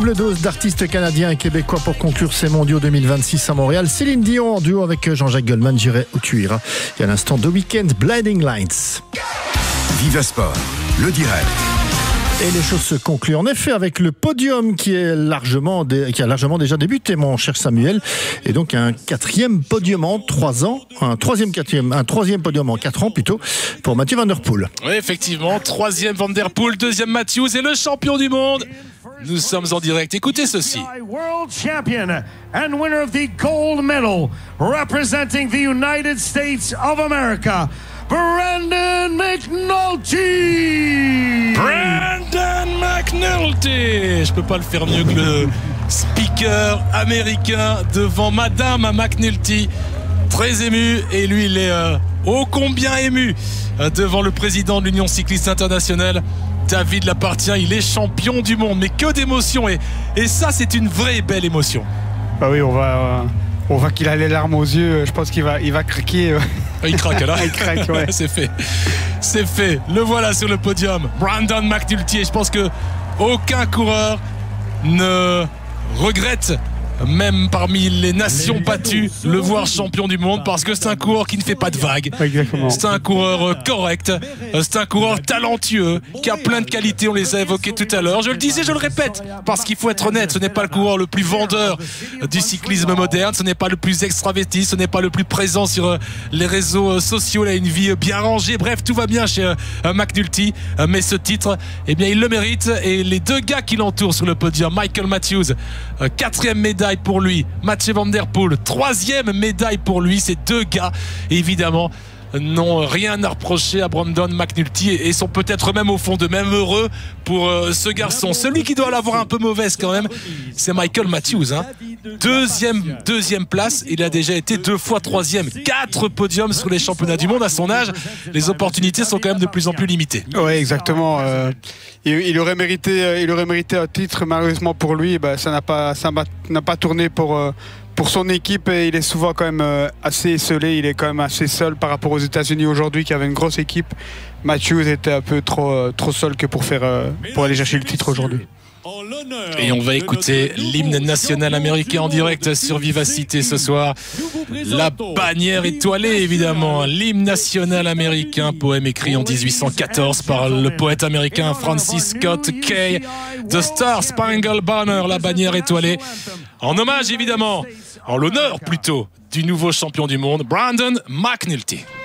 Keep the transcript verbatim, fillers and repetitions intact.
double dose d'artistes canadiens et québécois pour conclure ces mondiaux deux mille vingt-six à Montréal. Céline Dion en duo avec Jean-Jacques Goldman, j'irai où tu iras. Et à l'instant, The Weeknd, Blinding Lights. Viva Sport, le direct. Et les choses se concluent en effet avec le podium qui, est largement dé... qui a largement déjà débuté, mon cher Samuel. Et donc un quatrième podium en trois ans, un troisième, quatrième, un troisième podium en quatre ans plutôt, pour Mathieu Van Der Poel. Oui, effectivement, troisième Van Der Poel, deuxième Matthews et le champion du monde. Nous sommes en direct. Écoutez ceci. World champion and winner of the gold medal, representing the United States of America, Brandon McNulty. Brandon McNulty. Je peux pas le faire mieux que le speaker américain devant Madame McNulty. Très ému, et lui il est euh, ô combien ému euh, devant le président de l'Union cycliste internationale. David Lappartient, il est champion du monde, mais que d'émotion, et, et ça c'est une vraie belle émotion. Bah oui, on va, euh, on voit qu'il a les larmes aux yeux, je pense qu'il va, il va craquer. Il craque là. Il craque, ouais. C'est fait, c'est fait. Le voilà sur le podium, Brandon McNulty, et je pense que aucun coureur ne regrette, même parmi les nations battues, le voir champion du monde, parce que c'est un coureur qui ne fait pas de vagues. Exactement. C'est un coureur correct, c'est un coureur talentueux, qui a plein de qualités, on les a évoquées tout à l'heure. Je le disais, je le répète, parce qu'il faut être honnête, ce n'est pas le coureur le plus vendeur du cyclisme moderne, ce n'est pas le plus extraverti, ce n'est pas le plus présent sur les réseaux sociaux, il a une vie bien rangée, bref, tout va bien chez McNulty, mais ce titre, eh bien, il le mérite, et les deux gars qui l'entourent sur le podium, Michael Matthews, quatrième médaille pour lui, Mathieu Van Der Poel, troisième médaille pour lui. Ces deux gars, évidemment, n'ont rien à reprocher à Brandon McNulty et sont peut-être même au fond de même heureux pour euh, ce garçon. Celui qui doit l'avoir un peu mauvaise quand même, c'est Michael Matthews, hein. Deuxième, deuxième place, il a déjà été deux fois troisième, quatre podiums sur les championnats du monde. À son âge, les opportunités sont quand même de plus en plus limitées. Oui, exactement. Euh, il, il aurait mérité, il aurait mérité un titre. Malheureusement pour lui, bah, ça n'a pas, ça n'a pas tourné pour. Euh, Pour son équipe, et il est souvent quand même assez esselé, il est quand même assez seul par rapport aux États-Unis aujourd'hui qui avait une grosse équipe. Matthews était un peu trop, trop seul que pour, faire, pour aller chercher le titre aujourd'hui. Et on va écouter l'hymne national américain en direct sur Vivacité ce soir. La bannière étoilée, évidemment, l'hymne national américain, poème écrit en dix-huit cent quatorze par le poète américain Francis Scott Key. The Star Spangled Banner, la bannière étoilée, en hommage évidemment, en l'honneur plutôt, du nouveau champion du monde, Brandon McNulty.